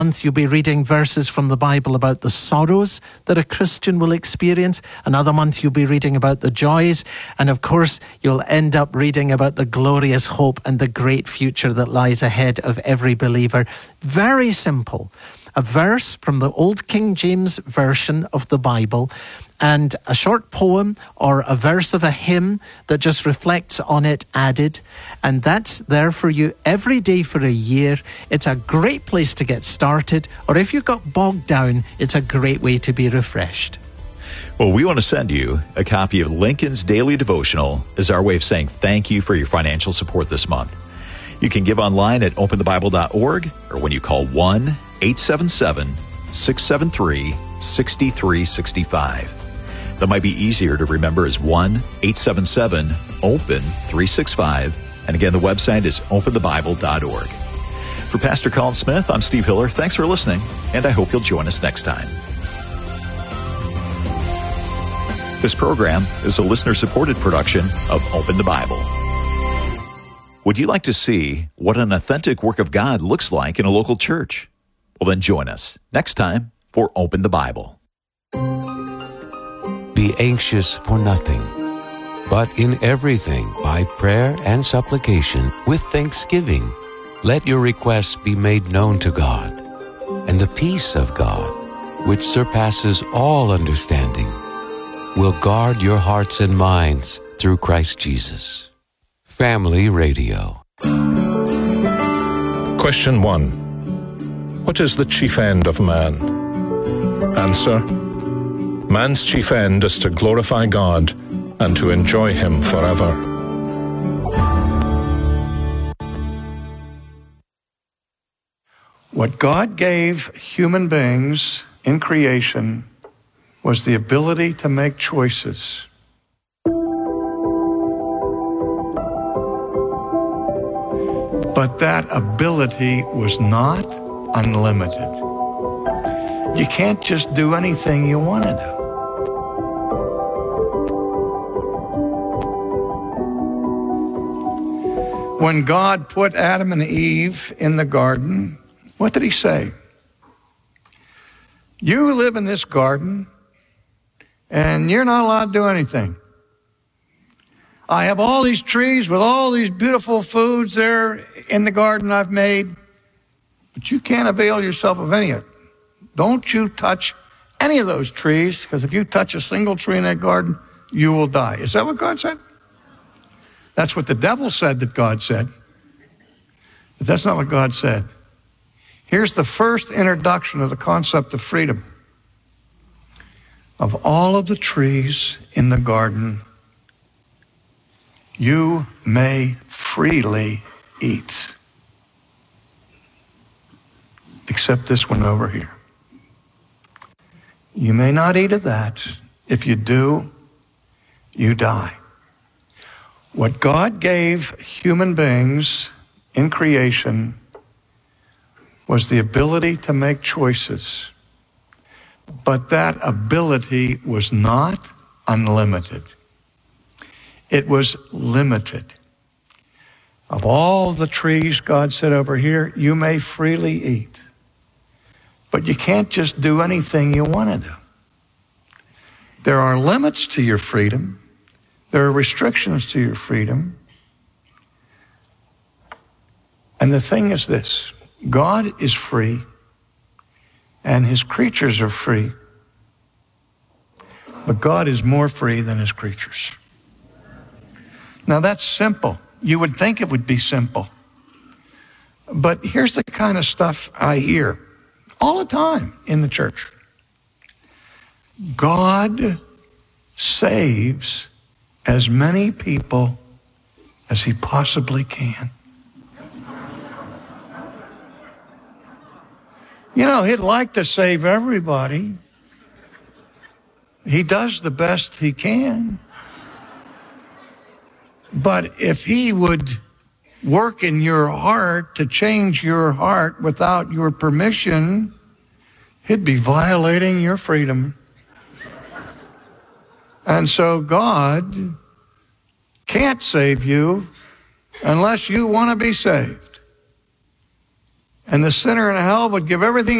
month you'll be reading verses from the Bible about the sorrows that a Christian will experience. Another month you'll be reading about the joys. And of course, you'll end up reading about the glorious hope and the great future that lies ahead of every believer. Very simple. A verse from the Old King James Version of the Bible, and a short poem or a verse of a hymn that just reflects on it added. And that's there for you every day for a year. It's a great place to get started. Or if you got bogged down, it's a great way to be refreshed. Well, we want to send you a copy of Lincoln's Daily Devotional as our way of saying thank you for your financial support this month. You can give online at openthebible.org or when you call 1-877-673-6365. That might be easier to remember as 1-877-OPEN-365. And again, the website is openthebible.org. For Pastor Colin Smith, I'm Steve Hiller. Thanks for listening, and I hope you'll join us next time. This program is a listener-supported production of Open the Bible. Would you like to see what an authentic work of God looks like in a local church? Well, then join us next time for Open the Bible. Be anxious for nothing, but in everything, by prayer and supplication, with thanksgiving, let your requests be made known to God. And the peace of God, which surpasses all understanding, will guard your hearts and minds through Christ Jesus. Family Radio. Question 1. What is the chief end of man? Answer. Man's chief end is to glorify God and to enjoy Him forever. What God gave human beings in creation was the ability to make choices. But that ability was not unlimited. You can't just do anything you want to do. When God put Adam and Eve in the garden, what did He say? You live in this garden, and you're not allowed to do anything. I have all these trees with all these beautiful foods there in the garden I've made, but you can't avail yourself of any of it. Don't you touch any of those trees, because if you touch a single tree in that garden, you will die. Is that what God said? That's what the devil said that God said. But that's not what God said. Here's the first introduction of the concept of freedom. Of all of the trees in the garden, you may freely eat. Except this one over here. You may not eat of that. If you do, you die. What God gave human beings in creation was the ability to make choices. But that ability was not unlimited. It was limited. Of all the trees, God said over here, you may freely eat. But you can't just do anything you want to do. There are limits to your freedom. There are restrictions to your freedom. And the thing is this, God is free and His creatures are free. But God is more free than His creatures. Now that's simple. You would think it would be simple. But here's the kind of stuff I hear all the time in the church. God saves as many people as He possibly can. You know, He'd like to save everybody. He does the best He can. But if He would work in your heart to change your heart without your permission, He'd be violating your freedom. And so God can't save you unless you want to be saved. And the sinner in hell would give everything